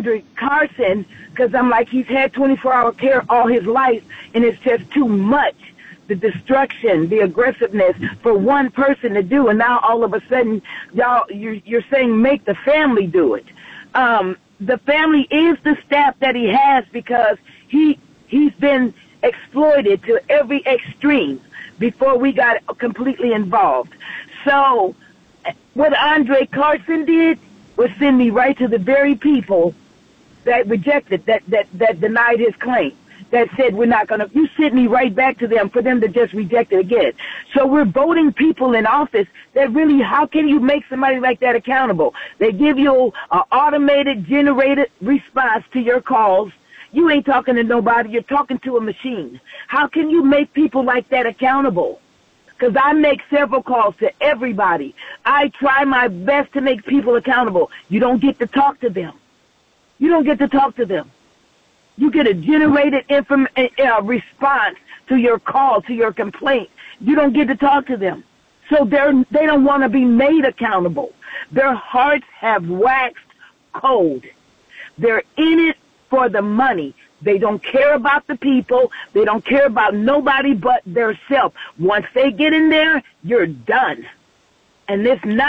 Andre Carson, because I'm like, he's had 24-hour care all his life, and it's just too much. The destruction, the aggressiveness for one person to do, and now all of a sudden, you're saying make the family do it. The family is the staff that he has because he's been exploited to every extreme before we got completely involved. So what Andre Carson did was send me right to the very people that rejected, that denied his claim, that said we're not going to, you sent me right back to them for them to just reject it again. So we're voting people in office that really, how can you make somebody like that accountable? They give you an automated, generated response to your calls. You ain't talking to nobody. You're talking to a machine. How can you make people like that accountable? Because I make several calls to everybody. I try my best to make people accountable. You don't get to talk to them. You don't get to talk to them. You get a generated response to your call, to your complaint. You don't get to talk to them. So they don't want to be made accountable. Their hearts have waxed cold. They're in it for the money. They don't care about the people. They don't care about nobody but their self. Once they get in there, you're done. And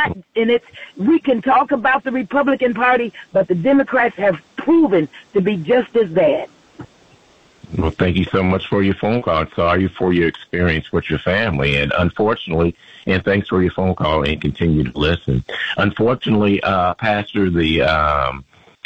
we can talk about the Republican Party, but the Democrats have proven to be just as bad. Well, thank you so much for your phone call. Sorry for your experience with your family. And unfortunately, and thanks for your phone call and continue to listen. Unfortunately, Pastor, the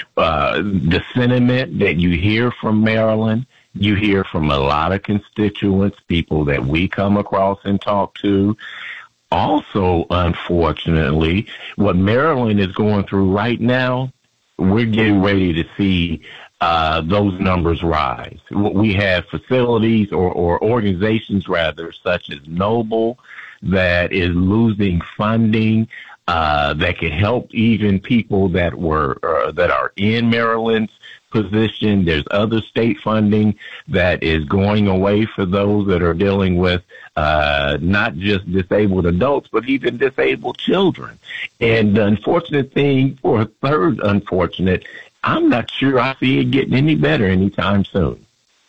sentiment that you hear from Maryland, you hear from a lot of constituents, people that we come across and talk to. Also, unfortunately, what Maryland is going through right now, we're getting ready to see those numbers rise. We have facilities or organizations, rather, such as Noble, that is losing funding that can help even people that are in Maryland's position. There's other state funding that is going away for those that are dealing with not just disabled adults, but even disabled children. And the unfortunate thing, or third unfortunate, I'm not sure I see it getting any better anytime soon.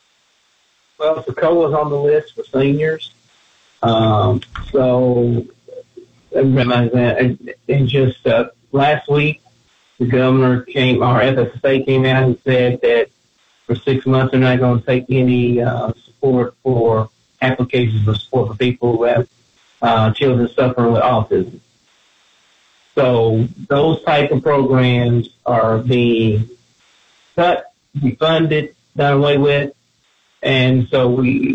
Well, Socoa's on the list for seniors. So, and just last week, the governor our FSA came out and said that for 6 months they're not going to take any support for applications for support for people who have children suffering with autism. So those type of programs are being cut, defunded, done away with, and so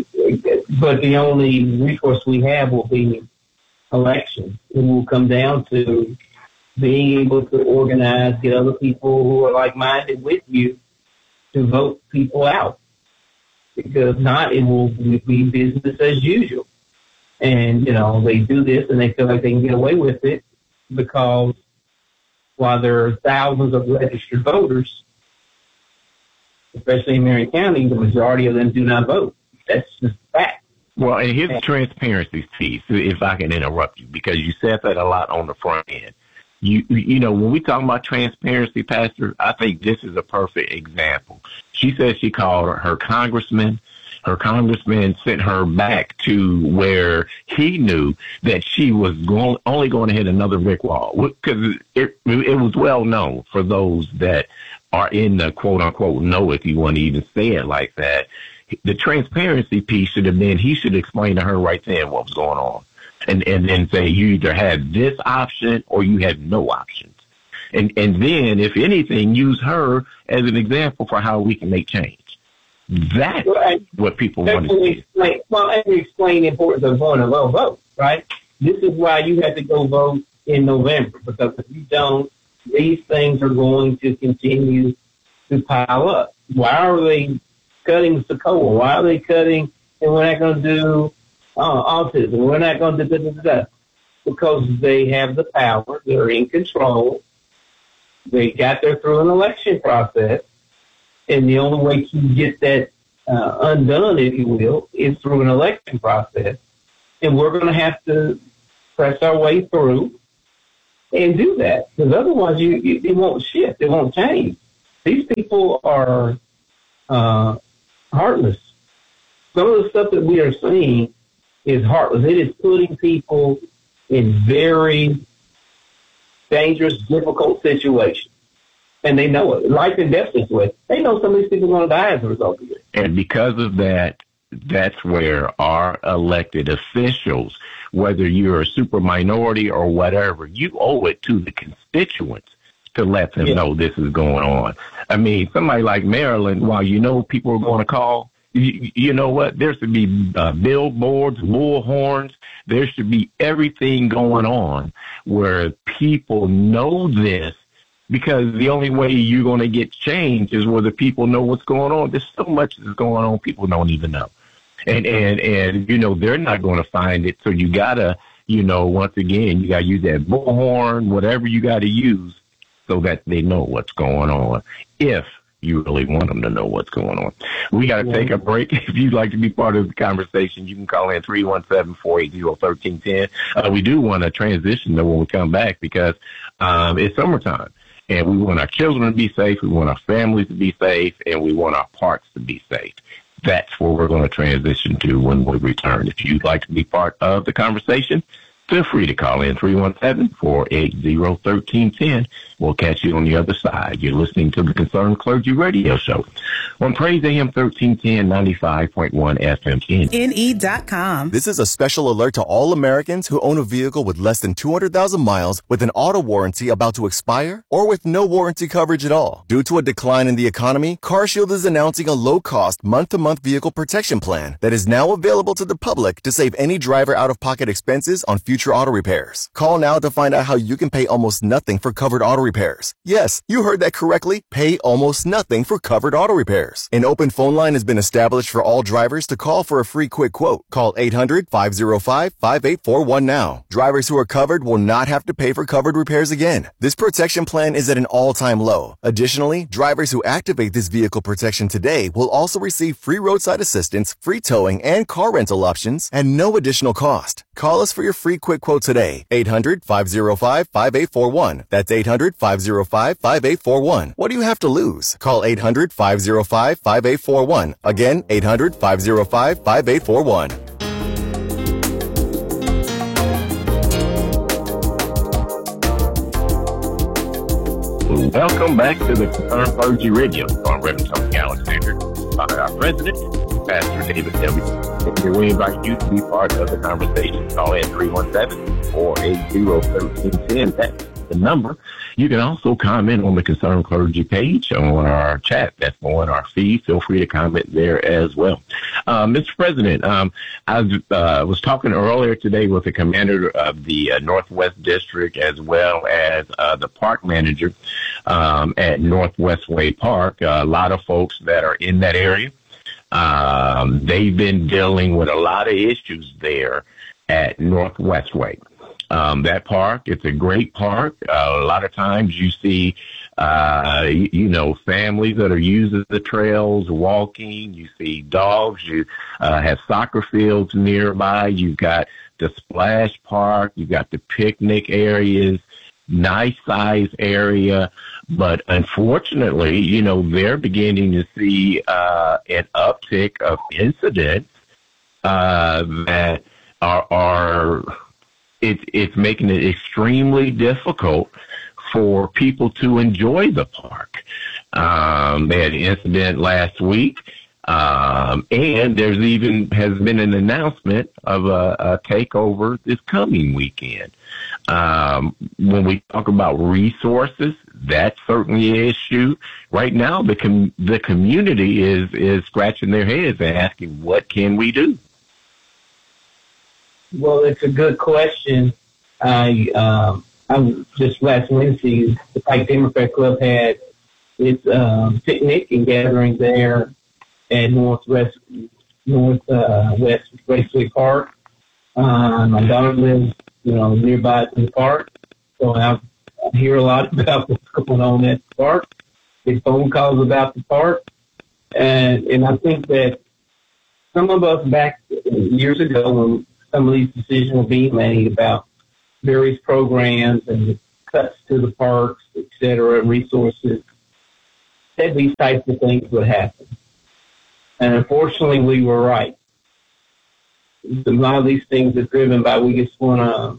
but the only recourse we have will be election. It will come down to being able to organize, get other people who are like-minded with you to vote people out. Because not, it will be business as usual. And, they do this and they feel like they can get away with it because while there are thousands of registered voters, especially in Marion County, the majority of them do not vote. That's just a fact. Well, and here's the transparency piece, if I can interrupt you, because you said that a lot on the front end. You know, when we talk about transparency, Pastor, I think this is a perfect example. She said she called her congressman. Her congressman sent her back to where he knew that she was only going to hit another brick wall, because it was well known for those that are in the quote-unquote know, if you want to even say it like that. The transparency piece should have been he should explain to her right then what was going on. And then say you either had this option or you had no options. And then, if anything, use her as an example for how we can make change. That's what people want to see. Well, let me explain the importance of going to vote, right? This is why you have to go vote in November, because if you don't, these things are going to continue to pile up. Why are they cutting Socoa? Why are they cutting, and we're not going to do autism? We're not going to do that. Because they have the power. They're in control. They got there through an election process. And the only way to get that undone, if you will, is through an election process. And we're going to have to press our way through and do that. Because otherwise, it won't shift. It won't change. these people are heartless. Some of the stuff that we are seeing is heartless. It is putting people in very dangerous, difficult situations. And they know it. Life and death situation. They know some of these people are going to die as a result of it. And because of that, that's where our elected officials, whether you're a super minority or whatever, you owe it to the constituents to let them know this is going on. I mean, somebody like Maryland, while you know people are going to call, you know what? There should be billboards, bullhorns. There should be everything going on where people know this, because the only way you're going to get change is whether people know what's going on. There's so much that's going on, people don't even know. And you know, they're not going to find it. So you got to, you know, once again, you got to use that bullhorn, whatever you got to use so that they know what's going on, if you really want them to know what's going on. We got to take a break. If you'd like to be part of the conversation, you can call in 317-480-1310. We do want to transition, though, when we come back, because it's summertime. And we want our children to be safe, we want our families to be safe, and we want our parks to be safe. That's where we're going to transition to when we return. If you'd like to be part of the conversation, feel free to call in 317-480-1310. We'll catch you on the other side. You're listening to the Concerned Clergy Radio Show on Praise AM 1310, 95.1 FM. NE.com. This is a special alert to all Americans who own a vehicle with less than 200,000 miles with an auto warranty about to expire or with no warranty coverage at all. Due to a decline in the economy, CarShield is announcing a low-cost month-to-month vehicle protection plan that is now available to the public to save any driver out-of-pocket expenses on future auto repairs. Call now to find out how you can pay almost nothing for covered auto repairs. Yes, you heard that correctly. Pay almost nothing for covered auto repairs. An open phone line has been established for all drivers to call for a free quick quote. Call 800-505-5841 now. Drivers who are covered will not have to pay for covered repairs again. This protection plan is at an all-time low. Additionally, drivers who activate this vehicle protection today will also receive free roadside assistance, free towing, and car rental options at no additional cost. Call us for your free quick quote today. 800-505-5841. That's 800-505-5841. What do you have to lose? Call 800-505-5841. Again, 800-505-5841. Welcome back to the Concerned Clergy Radio on Reverend Tony Alexander by our president, Pastor David W. And we invite you to be part of the conversation. Call in 317-480-1310. That's the number. You can also comment on the Concerned Clergy page on our chat. That's on our feed. Feel free to comment there as well. Mr. President, I was talking earlier today with the commander of the Northwest District as well as the park manager at Northwest Way Park. A lot of folks that are in that area. They've been dealing with a lot of issues there at Northwest Way. That park, it's a great park. A lot of times you see, families that are using the trails, walking. You see dogs. You have soccer fields nearby. You've got the splash park. You've got the picnic areas, nice size area. But unfortunately, they're beginning to see an uptick of incidents that are it's making it extremely difficult for people to enjoy the park. They had an incident last week, and there's has been an announcement of a takeover this coming weekend. When we talk about resources, that's certainly an issue. Right now, the community is scratching their heads and asking, what can we do? Well, it's a good question. I just last Wednesday, the Pike Democrat Club had its picnic and gathering there at Northwest Raceway Park. My daughter lives, nearby to the park, so I hear a lot about what's going on at the park. Get phone calls about the park, and I think that some of us back years ago when some of these decisions were being made about various programs and cuts to the parks, et cetera, resources. said these types of things would happen. And unfortunately, we were right. A lot of these things are driven by we just want to,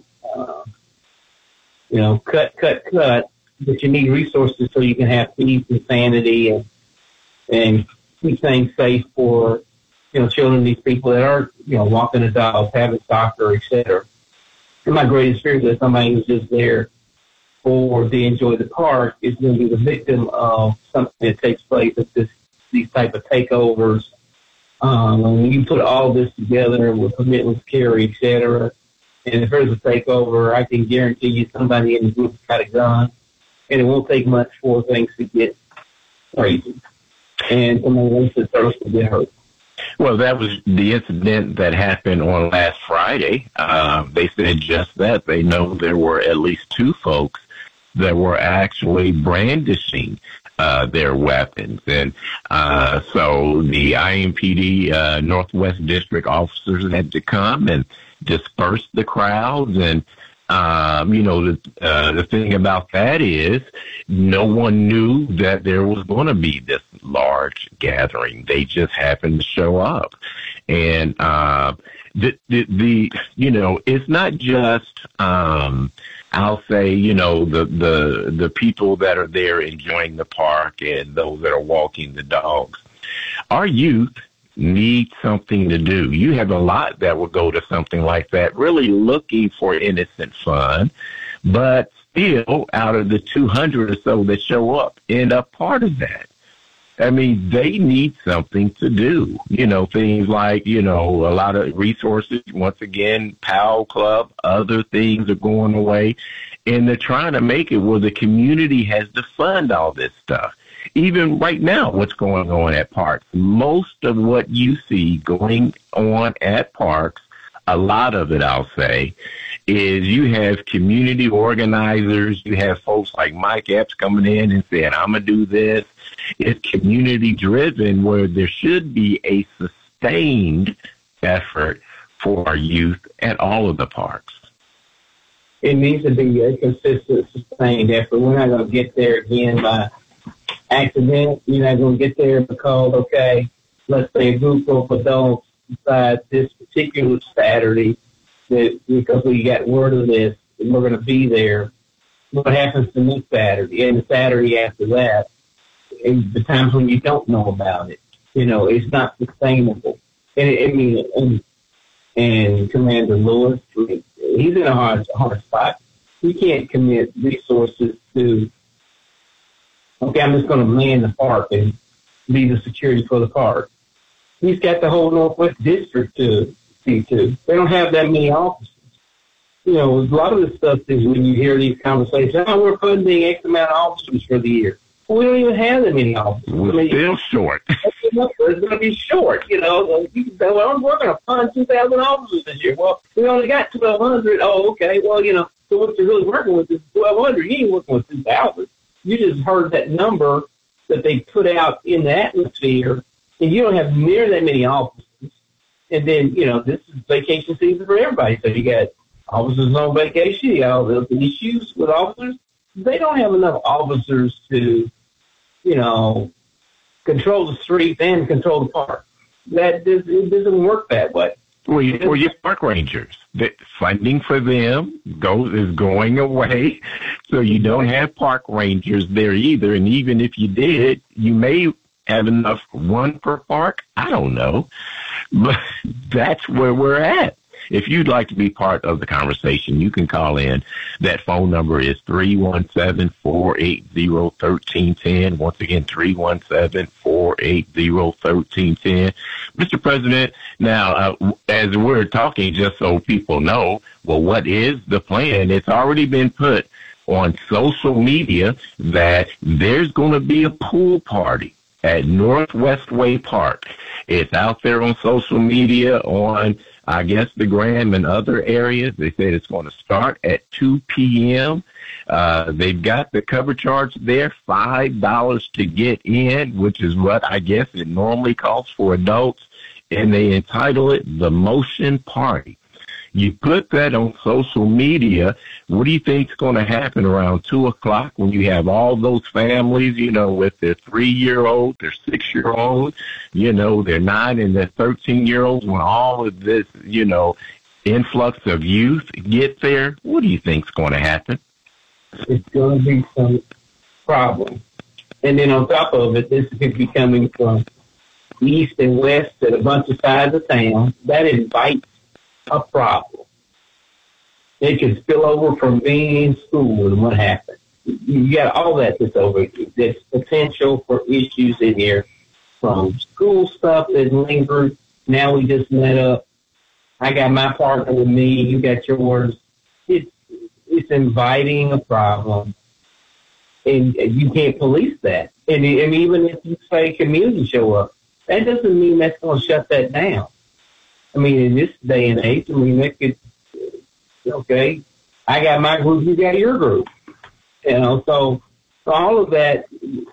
cut, but you need resources so you can have peace and sanity and keep things safe for, children, these people that are, walking the dogs, having soccer, et cetera. And my greatest fear is that somebody who's just there or they enjoy the park is going to be the victim of something that takes place at these type of takeovers. When you put all this together with permitless carry, et cetera, and if there's a takeover, I can guarantee you somebody in the group's got a gun, and it won't take much for things to get crazy. And somebody else starts to get hurt. Well, that was the incident that happened on last Friday. They said just that. They know there were at least 2 folks that were actually brandishing their weapons. And so the IMPD Northwest District officers had to come and disperse the crowds. And, the thing about that is no one knew that there was going to be this large gathering. They just happened to show up. And it's not just I'll say, the people that are there enjoying the park and those that are walking the dogs. Our youth need something to do. You have a lot that will go to something like that, really looking for innocent fun, but still out of the 200 or so that show up, end up part of that. I mean, they need something to do, things like, a lot of resources. Once again, POW Club, other things are going away. And they're trying to make it where the community has to fund all this stuff. Even right now, what's going on at parks, most of what you see going on at parks, a lot of it, I'll say, is you have community organizers. You have folks like Mike Epps coming in and saying, I'm going to do this. It's community driven where there should be a sustained effort for our youth at all of the parks. It needs to be a consistent, sustained effort. We're not going to get there again by accident. You're not going to get there because, okay, let's say a group of adults decide this particular Saturday that because we got word of this and we're going to be there. What happens the next Saturday and the Saturday after that? And the times when you don't know about it, it's not sustainable. And Commander Lewis, he's in a hard spot. He can't commit resources to, okay, I'm just going to man the park and be the security for the park. He's got the whole Northwest District to see to. They don't have that many officers. A lot of the stuff is when you hear these conversations, we're funding X amount of officers for the year. Well, we don't even have that many officers. We're still short. It's going to be short, You can say, well, we're going to fund 2,000 officers this year. Well, we only got 1,200. Oh, okay. Well, so what you're really working with is 1,200. You ain't working with 2,000. You just heard that number that they put out in the atmosphere, and you don't have near that many officers. And then, this is vacation season for everybody. So you got officers on vacation. You got all the issues with officers. They don't have enough officers to, control the streets and control the park. It doesn't work that way. Well, your park rangers, the funding for them is going away, so you don't have park rangers there either. And even if you did, you may have enough one per park. I don't know, but that's where we're at. If you'd like to be part of the conversation, you can call in. That phone number is 317-480-1310. Once again, 317-480-1310. Mr. President, now, as we're talking, just so people know, well, what is the plan? It's already been put on social media that there's going to be a pool party at Northwest Way Park. It's out there on social media on, I guess, the Gram and other areas. They said it's going to start at 2 p.m. They've got the cover charge there, $5 to get in, which is what I guess it normally costs for adults, and they entitle it the Motion Party. You put that on social media. What do you think's going to happen around 2:00 when you have all those families, with their 3-year-old, their 6-year-old, their 9 and their 13-year-olds, when all of this, influx of youth get there? What do you think's going to happen? It's going to be some problem. And then on top of it, this could be coming from east and west at a bunch of sides of town. That invites a problem. It can spill over from being in school and what happened. You got all that that's over. There's potential for issues in here from school stuff that lingered. Now we just met up. I got my partner with me. You got yours. It's inviting a problem. And you can't police that. And even if you say community show up, that doesn't mean that's going to shut that down. I mean, in this day and age, that could, okay, I got my group, you got your group. So all of that,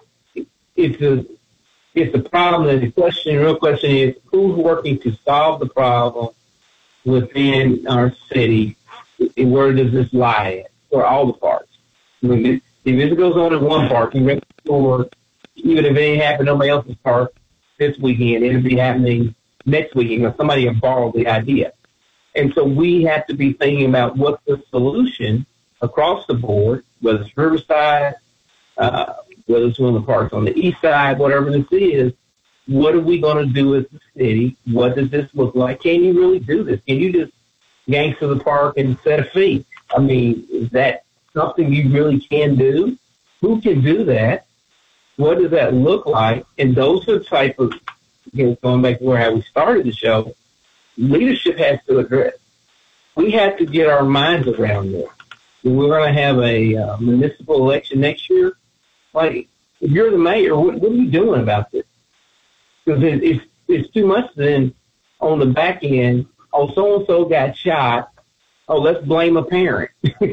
it's a problem. And the real question is, who's working to solve the problem within our city? And where does this lie at for all the parts? If this goes on in one park, or even if it ain't happening in nobody else's park this weekend, it'll be happening next weekend, or somebody will borrow the idea. And so we have to be thinking about what's the solution across the board, whether it's Riverside, whether it's one of the parks on the east side, whatever this is. What are we going to do as a city? What does this look like? Can you really do this? Can you just gangster the park and set a fee? I mean, is that something you really can do? Who can do that? What does that look like? And those are the type of, going back to how we started the show, leadership has to address. We have to get our minds around this. We're going to have a municipal election next year. Like, if you're the mayor, what are you doing about this? Because it's too much then on the back end. Oh, so-and-so got shot. Oh, let's blame a parent.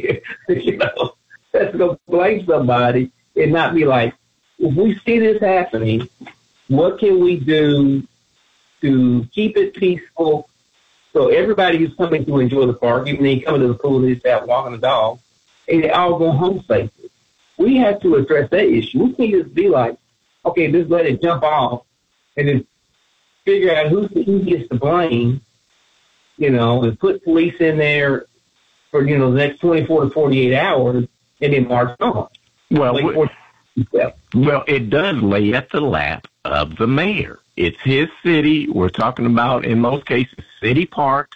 Let's go blame somebody and not be like, if we see this happening, what can we do to keep it peaceful so everybody who's coming to enjoy the park, even when you come to the pool, they just out walking the dog, and they all go home safely? We have to address that issue. We can't just be like, okay, just let it jump off and then figure out who gets to blame, and put police in there for, the next 24 to 48 hours and then march on. Well, it does lay at the lap of the mayor. It's his city. We're talking about, in most cases, city parks.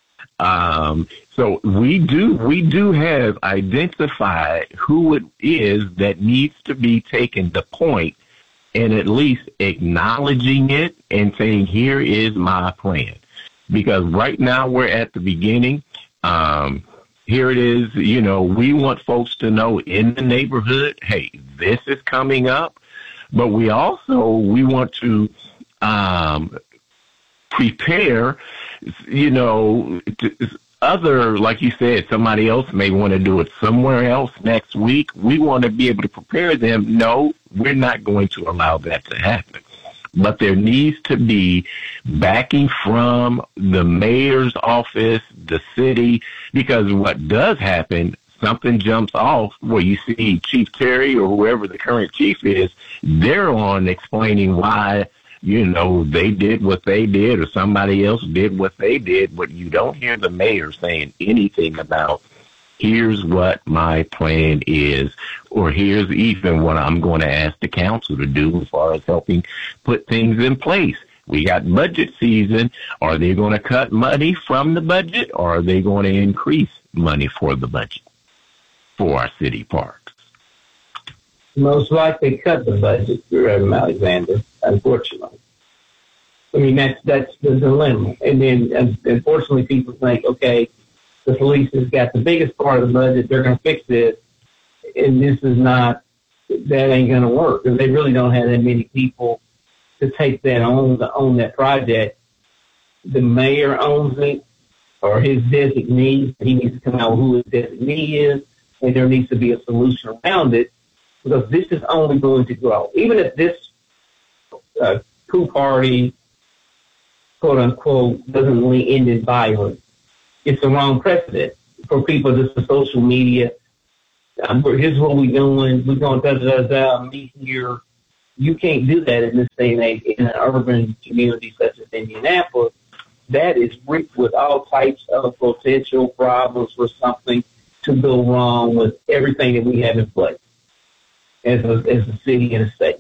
So we do have identified who it is that needs to be taken to point and at least acknowledging it and saying, here is my plan. Because right now we're at the beginning. Here it is, we want folks to know in the neighborhood, hey, this is coming up. But we want to prepare, other, like you said, somebody else may want to do it somewhere else next week. We want to be able to prepare them. No, we're not going to allow that to happen. But there needs to be backing from the mayor's office, the city, because what does happen, something jumps off where you see Chief Terry or whoever the current chief is, they're on explaining why, they did what they did or somebody else did what they did, but you don't hear the mayor saying anything about, here's what my plan is, or here's even what I'm going to ask the council to do as far as helping put things in place. We got budget season. Are they going to cut money from the budget, or are they going to increase money for the budget for our city parks? Most likely cut the budget, Reverend Alexander, unfortunately. I mean, that's the dilemma. And then, unfortunately, people think, okay, the police has got the biggest part of the budget, they're going to fix this, and that ain't going to work, because they really don't have that many people to take that on, to own that project. The mayor owns it, or his designee. He needs to come out with who his designee is, and there needs to be a solution around it, because this is only going to grow. Even if this coup party, quote unquote, doesn't really end in violence, it's the wrong precedent for people. This is social media. Here's what we're doing. We're going to meet here. You can't do that in this day and age in an urban community such as Indianapolis. That is ripped with all types of potential problems for something to go wrong with everything that we have in place as a city and a state.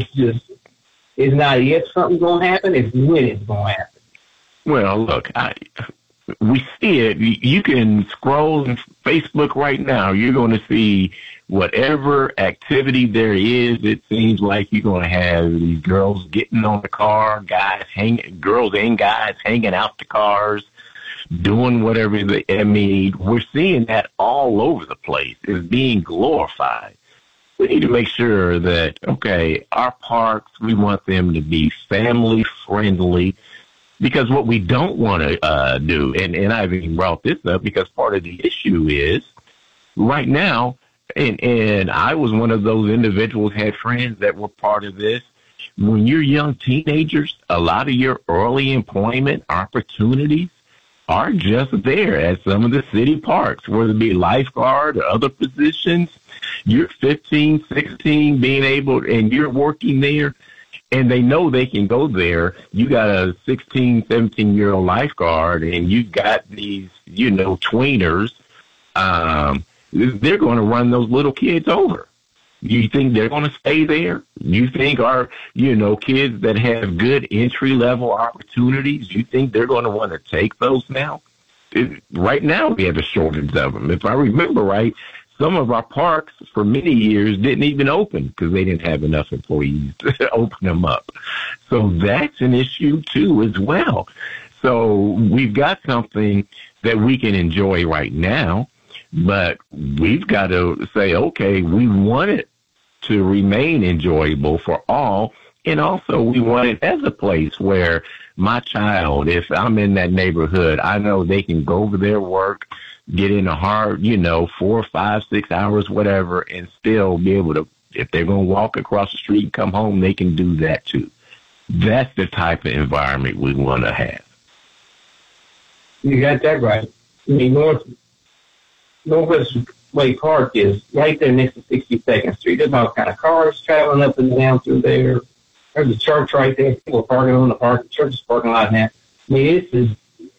It's not if something's going to happen, it's when it's going to happen. Well, look, we see it. You can scroll on Facebook right now. You're going to see whatever activity there is. It seems like you're going to have these girls getting on the car, girls and guys hanging out the cars, doing whatever we're seeing that all over the place. It's being glorified. We need to make sure that, okay, our parks, we want them to be family friendly, because what we don't want to do, and I've even brought this up because part of the issue is right now, and I was one of those individuals, had friends that were part of this. When you're young teenagers, a lot of your early employment opportunities are just there at some of the city parks, whether it be lifeguard or other positions. You're 15, 16, being able, and you're working there, and they know they can go there. You got a 16, 17-year-old lifeguard, and you got these, tweeners. They're going to run those little kids over. You think they're going to stay there? You think our, kids that have good entry-level opportunities, you think they're going to want to take those now? Right now, we have a shortage of them. If I remember right, some of our parks for many years didn't even open because they didn't have enough employees to open them up. So that's an issue, too, as well. So we've got something that we can enjoy right now, but we've got to say, okay, we want it to remain enjoyable for all. And also we want it as a place where my child, if I'm in that neighborhood, I know they can go over their work, get in a hard, 4, 5, 6 hours, whatever, and still be able to, if they're going to walk across the street and come home, they can do that too. That's the type of environment we want to have. You got that right. I mean, Northwest Way Park is right there next to 62nd Street. There's all kind of cars traveling up and down through there. There's a church right there. People are parking on the church's parking lot now. I mean,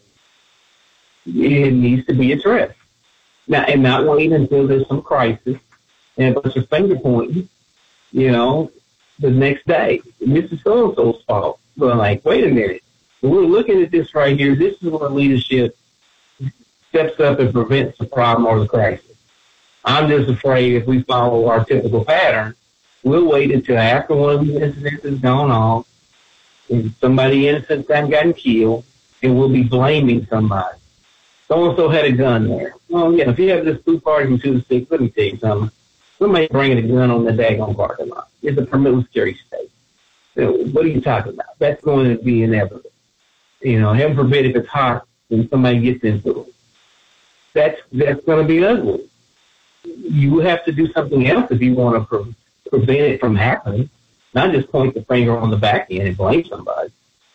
it needs to be addressed. Now, and not wait until there's some crisis and a bunch of finger pointing, the next day. This is so-and-so's fault. But like, wait a minute. We're looking at this right here. This is where leadership steps up and prevents the problem or the crisis. I'm just afraid if we follow our typical pattern, we'll wait until after one of these incidents has gone on and somebody innocent hasn't gotten killed, and we'll be blaming somebody. So-and-so had a gun there. Well, yeah, if you have this food party from 2 to 6, let me tell you something. Somebody bringing a gun on the daggone parking lot. It's a permitless carry state. What are you talking about? That's going to be inevitable. Heaven forbid if it's hot and somebody gets into it. That's going to be ugly. You have to do something else if you want to prevent it from happening, not just point the finger on the back end and blame somebody.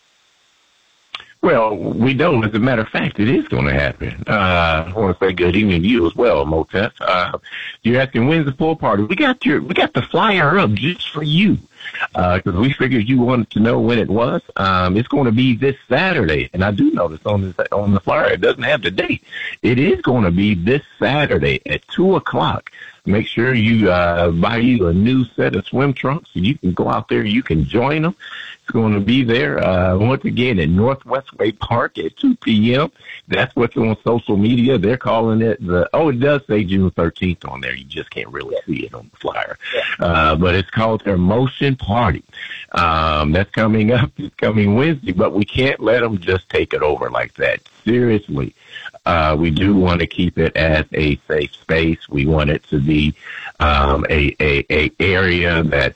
Well, we don't. As a matter of fact, it is going to happen. I want to say good evening to you as well, Motef. You're asking when's the pool party? We got the flyer up just for you because we figured you wanted to know when it was. It's going to be this Saturday, and I do notice on the flyer it doesn't have the date. It is going to be this Saturday at 2:00. Make sure you buy you a new set of swim trunks so you can go out there. You can join them. It's going to be there once again at Northwest Way Park at 2 p.m. That's what's on social media. They're calling it it does say June 13th on there. You just can't really see it on the flyer. But it's called their Motion Party. That's coming up. It's coming Wednesday, but we can't let them just take it over like that. Seriously. We do want to keep it as a safe space. We want it to be a area that,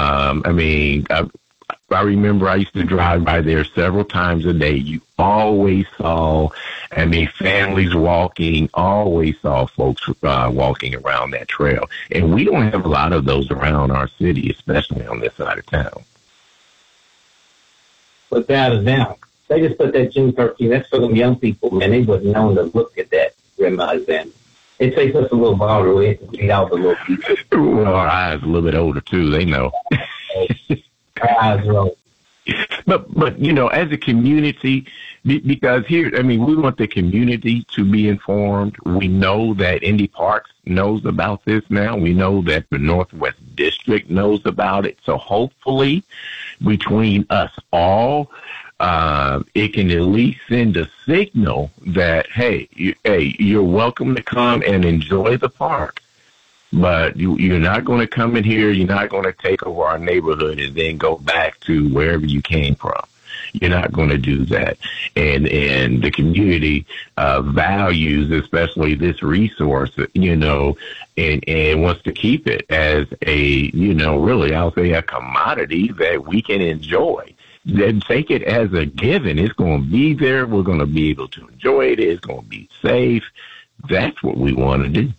I remember I used to drive by there several times a day. You always saw, families walking, always saw folks walking around that trail. And we don't have a lot of those around our city, especially on this side of town. Without a doubt. They just put that June 13th. That's for them young people, man. They wouldn't know to look at that, Grandma Alexander. It takes us a little while to read out the little people. Well, our eyes a little bit older, too. They know. Our eyes are old. But you know, as a community, because here, I mean, we want the community to be informed. We know that Indy Parks knows about this now. We know that the Northwest District knows about it. So hopefully, between us all, it can at least send a signal that, hey, you're welcome to come and enjoy the park. But you're not going to come in here. You're not going to take over our neighborhood and then go back to wherever you came from. You're not going to do that. And the community values, especially this resource, you know, and wants to keep it as a, you know, really, I'll say a commodity that we can enjoy. Then take it as a given. It's going to be there. We're going to be able to enjoy it. It's going to be safe. That's what we want to do.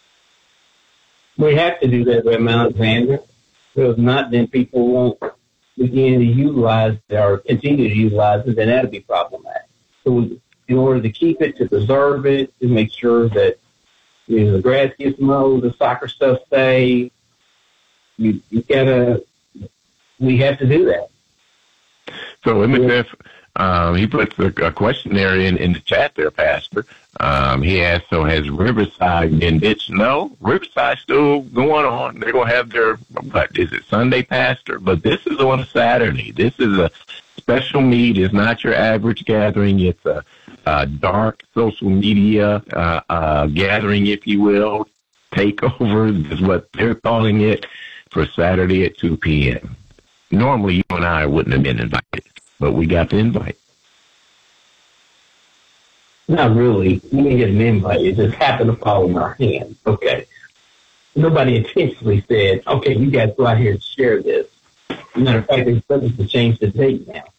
We have to do that, Reverend Alexander. If not, then people won't begin to utilize it or continue to utilize it, then that'll be problematic. So in order to keep it, to preserve it, to make sure that, you know, the grass gets mowed, the soccer stuff stays, we have to do that. So MSF, he puts a questionnaire in the chat there, Pastor. He asked, so has Riverside been ditched? No, Riverside's still going on. They're going to have their, what, is it Sunday, Pastor? But this is on a Saturday. This is a special meet. It's not your average gathering. It's a dark social media gathering, if you will. Takeover is what they're calling it, for Saturday at 2 p.m. Normally, you and I wouldn't have been invited, but we got the invite. Not really. We didn't get an invite. It just happened to fall in our hands. Okay. Nobody intentionally said, okay, you guys go out here and share this. Matter of fact, they're supposed to change the date now.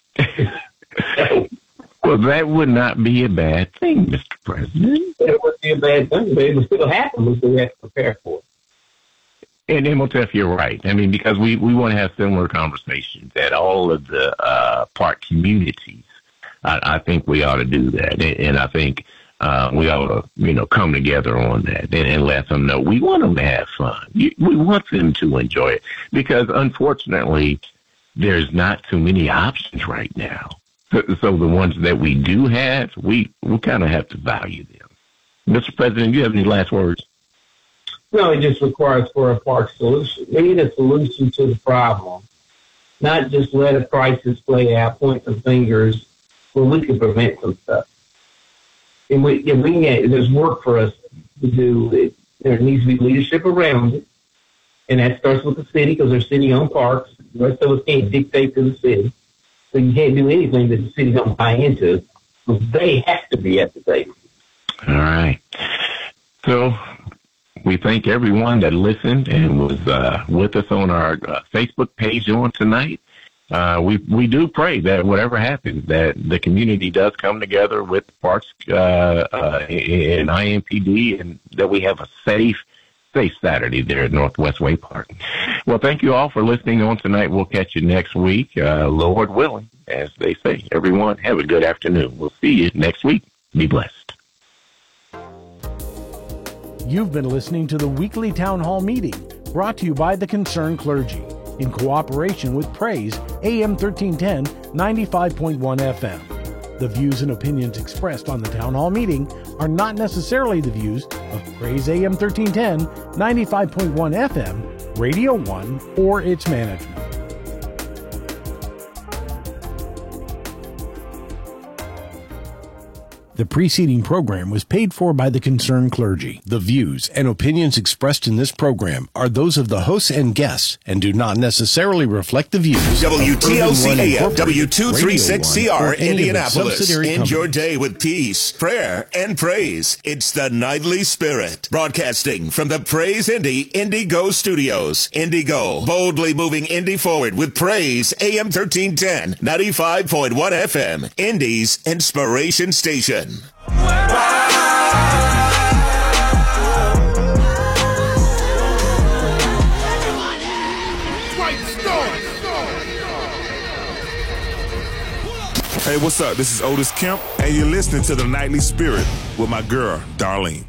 Well, that would not be a bad thing, Mr. President. It would be a bad thing, but it would still happen. We have to prepare for it. And Imhotep, you're right. I mean, because we want to have similar conversations at all of the park communities. I think we ought to do that, and I think we ought to, you know, come together on that and let them know we want them to have fun. We want them to enjoy it because, unfortunately, there's not too many options right now. So the ones that we do have, we kind of have to value them. Mr. President, do you have any last words? No, it just requires for a park solution. We need a solution to the problem, not just let a crisis play out, point some fingers, where we can prevent some stuff. And there's work for us to do. There needs to be leadership around it, and that starts with the city because they're city-owned parks. The rest of us can't dictate to the city. So you can't do anything that the city don't buy into. So they have to be at the table. All right. So we thank everyone that listened and was with us on our Facebook page on tonight. We do pray that whatever happens, that the community does come together with parks in IMPD, and that we have a safe Saturday there at Northwest Way Park. Well, thank you all for listening on tonight. We'll catch you next week, Lord willing, as they say. Everyone, have a good afternoon. We'll see you next week. Be blessed. You've been listening to the weekly town hall meeting brought to you by the Concerned Clergy in cooperation with Praise AM 1310 95.1 FM. The views and opinions expressed on the town hall meeting are not necessarily the views of Praise AM 1310 95.1 FM, Radio 1, or its management. The preceding program was paid for by the Concerned Clergy. The views and opinions expressed in this program are those of the hosts and guests and do not necessarily reflect the views WTLC AM, W236CR, Indianapolis. End your day with peace, prayer, and praise. It's the Nightly Spirit, broadcasting from the Praise Indy Indigo Studios. Indigo, boldly moving Indy forward with Praise AM 1310, 95.1 FM, Indy's inspiration station. Hey, what's up? This is Otis Kemp, and you're listening to The Nightly Spirit with my girl, Darlene.